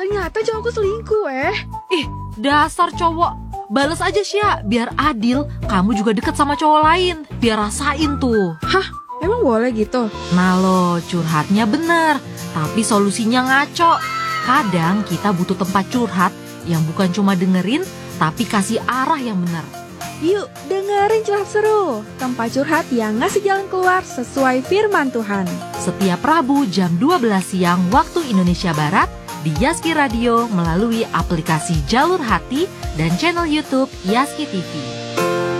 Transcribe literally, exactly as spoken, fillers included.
ternyata cowokku selingkuh eh. Ih, dasar cowok. Bales aja Sya, biar adil. Kamu juga deket sama cowok lain, biar rasain tuh. Hah? Emang boleh gitu? Nah lo, curhatnya bener, tapi solusinya ngaco. Kadang kita butuh tempat curhat yang bukan cuma dengerin, tapi kasih arah yang bener. Yuk dengerin Curhat Seru, tempat curhat yang ngasih jalan keluar sesuai firman Tuhan. Setiap Rabu jam dua belas siang waktu Indonesia Barat di Yaski Radio melalui aplikasi Jalur Hati dan channel YouTube Yaski T V.